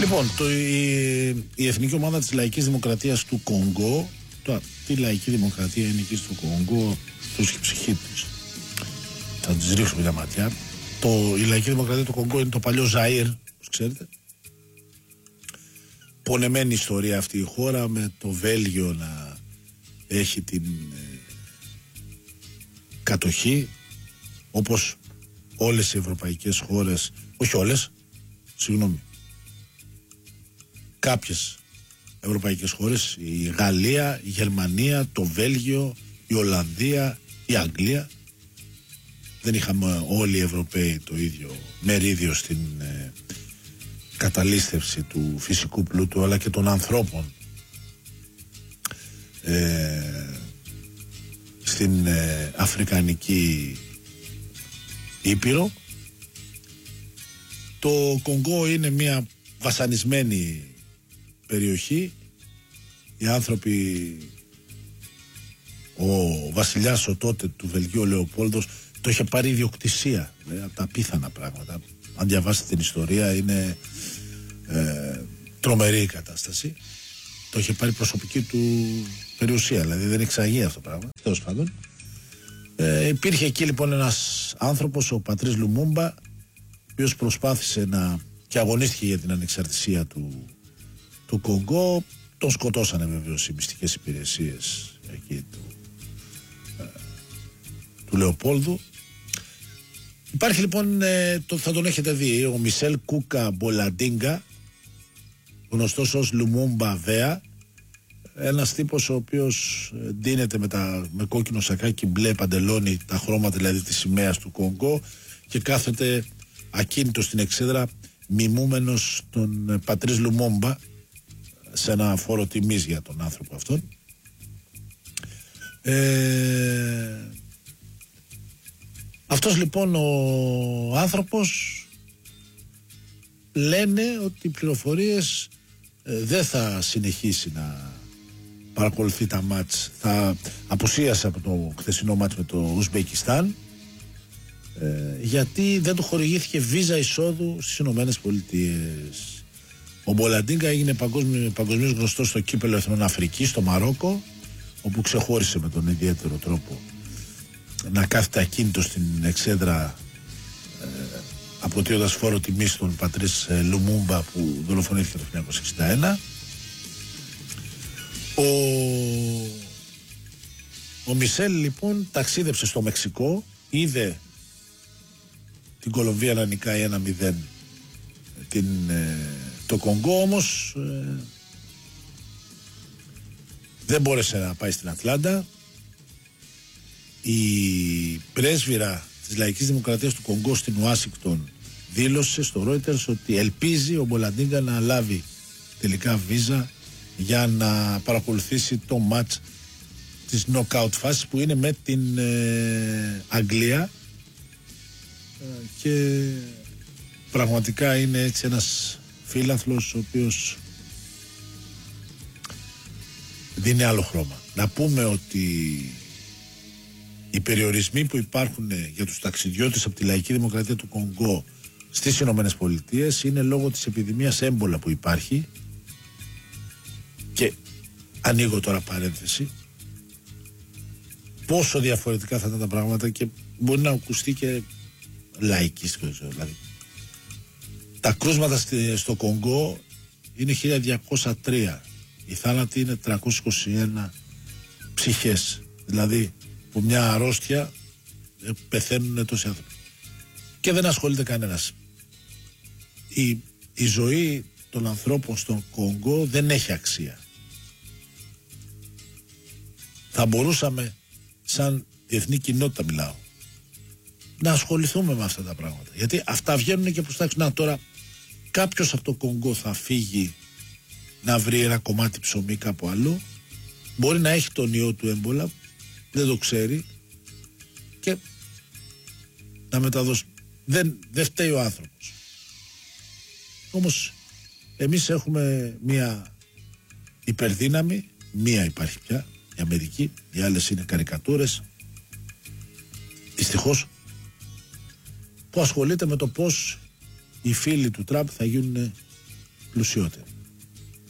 Λοιπόν, η Εθνική Ομάδα της Λαϊκής Δημοκρατίας του Κονγκό, τι λαϊκή δημοκρατία είναι εκεί στο Κονγκό, τους ψυχή της. Θα τις ρίξουμε μια ματιά. Η Λαϊκή Δημοκρατία του Κονγκό είναι το παλιό Ζαΐρ, όπως ξέρετε. Πονεμένη ιστορία αυτή η χώρα, με το Βέλγιο να έχει την κατοχή, όπως όλες οι ευρωπαϊκές χώρες, όχι όλες, συγγνώμη, κάποιες ευρωπαϊκές χώρες, η Γαλλία, η Γερμανία, το Βέλγιο, η Ολλανδία, η Αγγλία. Δεν είχαμε όλοι οι Ευρωπαίοι το ίδιο μερίδιο στην καταλήστευση του φυσικού πλούτου αλλά και των ανθρώπων στην Αφρικανική Ήπειρο. Το Κονγκό είναι μια βασανισμένη περιοχή. Οι άνθρωποι, ο βασιλιάς ο τότε του Βελγίου, ο Λεοπόλδος, το είχε πάρει ιδιοκτησία, από τα απίθανα πράγματα. Αν διαβάσετε την ιστορία, είναι τρομερή η κατάσταση. Το είχε πάρει προσωπική του περιουσία, δηλαδή δεν εξαγεί αυτό το πράγμα. Τέλος πάντων, υπήρχε εκεί λοιπόν ένας άνθρωπος, ο Πατρίς Λουμούμπα, ο οποίος προσπάθησε και αγωνίστηκε για την ανεξαρτησία του Κονγκό. Τον σκοτώσανε βεβαίως οι μυστικές υπηρεσίες εκεί του Λεοπόλδου. Υπάρχει λοιπόν, θα τον έχετε δει, ο Μισελ Κούκα Μπολαντίνγκα, γνωστός ως Λουμούμπα Βέα, ένας τύπος ο οποίος ντύνεται με κόκκινο σακάκι, μπλε παντελόνι, τα χρώματα δηλαδή της σημαίας του Κονγκό, και κάθεται ακίνητος στην εξέδρα, μιμούμενος τον Πατρίς Λουμούμπα, σε ένα φόρο τιμής για τον άνθρωπο αυτόν. Αυτός λοιπόν ο άνθρωπος, λένε ότι οι πληροφορίες δεν θα συνεχίσει να παρακολουθεί τα μάτς. Θα απουσίασε από το χθεσινό μάτς με το Ουσμπεκιστάν, γιατί δεν του χορηγήθηκε βίζα εισόδου στις Ηνωμένες Πολιτείες. Ο Μπολαντίνγκα έγινε παγκοσμίως γνωστός στο κύπελλο Εθνών Αφρικής, στο Μαρόκο, όπου ξεχώρισε με τον ιδιαίτερο τρόπο να κάθεται ακίνητο στην εξέδρα, αποτείοντας φόρο τιμής στον Πατρίς Λουμούμπα που δολοφονήθηκε το 1961. Ο Μισελ λοιπόν ταξίδεψε στο Μεξικό, είδε την Κολομβία να νικάει 1-0 το Κονγκό, όμως δεν μπόρεσε να πάει στην Ατλάντα. Η πρέσβυρα της Λαϊκής Δημοκρατίας του Κονγκό στην Ουάσιγκτον δήλωσε στο Reuters ότι ελπίζει ο Μπολαντίνγκα να λάβει τελικά βίζα για να παρακολουθήσει το μάτς της νοκάουτ φάσης που είναι με την Αγγλία, και πραγματικά είναι έτσι ένας φίλαθλος ο οποίος δίνει άλλο χρώμα. Να πούμε ότι οι περιορισμοί που υπάρχουν για τους ταξιδιώτες από τη Λαϊκή Δημοκρατία του Κονγκό στις Ηνωμένες Πολιτείες είναι λόγω της επιδημίας έμπολα που υπάρχει. Και ανοίγω τώρα παρένθεση, πόσο διαφορετικά θα ήταν τα πράγματα, και μπορεί να ακουστεί και λαϊκίστικο, δηλαδή. Τα κρούσματα στο Κονγκό είναι 1203, οι θάνατοι είναι 321 ψυχές, δηλαδή από μια αρρώστια πεθαίνουν τόσοι άνθρωποι και δεν ασχολείται κανένας. Η ζωή των ανθρώπων στον Κονγκό δεν έχει αξία. Θα μπορούσαμε, σαν διεθνή κοινότητα μιλάω, να ασχοληθούμε με αυτά τα πράγματα, γιατί αυτά βγαίνουν και προς τα έξω. Να, τώρα κάποιος από το Κονγκό θα φύγει να βρει ένα κομμάτι ψωμί κάπου αλλού, μπορεί να έχει τον ιό του έμπολα, δεν το ξέρει, και να μεταδώσει. Δεν φταίει ο άνθρωπος. Όμως εμείς έχουμε μία υπερδύναμη, μία υπάρχει πια, η Αμερική, οι άλλες είναι καρικατούρες, δυστυχώς, που ασχολείται με το πώς οι φίλοι του Τραμπ θα γίνουν πλουσιότεροι.